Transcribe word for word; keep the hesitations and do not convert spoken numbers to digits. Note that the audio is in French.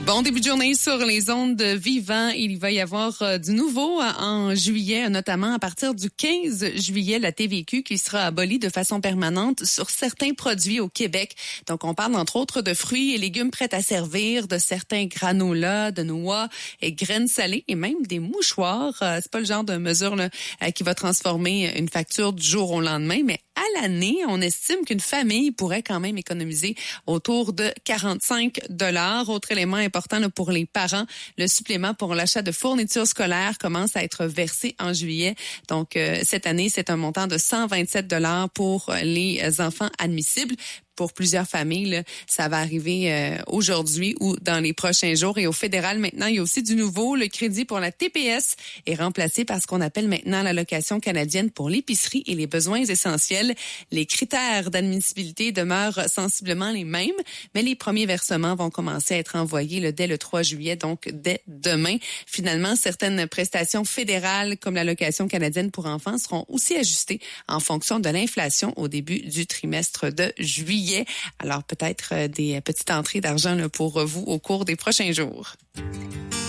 Bon début de journée sur les ondes de Vivant. Il va y avoir euh, du nouveau euh, en juillet, notamment à partir du quinze juillet, la T V Q qui sera abolie de façon permanente sur certains produits au Québec. Donc, on parle entre autres de fruits et légumes prêts à servir, de certains granolas, de noix et graines salées et même des mouchoirs. Euh, c'est pas le genre de mesure là, euh, qui va transformer une facture du jour au lendemain, mais à l'année, on estime qu'une famille pourrait quand même économiser autour de quarante-cinq dollars. Autre élément important là, pour les parents, le supplément pour l'achat de fournitures scolaires commence à être versé en juillet. Donc, euh, cette année, c'est un montant de cent vingt-sept dollars pour les enfants admissibles. Pour plusieurs familles, là, ça va arriver euh, aujourd'hui ou dans les prochains jours. Et au fédéral, maintenant, il y a aussi du nouveau. Le crédit pour la T P S est remplacé par ce qu'on appelle maintenant l'allocation canadienne pour l'épicerie et les besoins essentiels. Les critères d'admissibilité demeurent sensiblement les mêmes, mais les premiers versements vont commencer à être envoyés là, dès le trois juillet, donc dès demain. Finalement, certaines prestations fédérales comme l'allocation canadienne pour enfants seront aussi ajustées en fonction de l'inflation au début du trimestre de juillet. Alors peut-être des petites entrées d'argent là, pour vous au cours des prochains jours.